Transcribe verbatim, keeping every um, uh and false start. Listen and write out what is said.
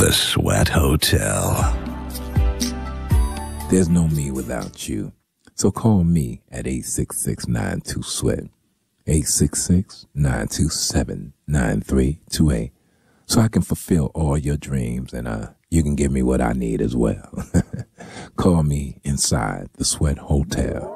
The Sweat Hotel. There's no me without you. So call me at eight six six, nine two, sweat. eight six six, nine two seven, nine three two eight. So I can fulfill all your dreams and uh, you can give me what I need as well. Call me inside the Sweat Hotel.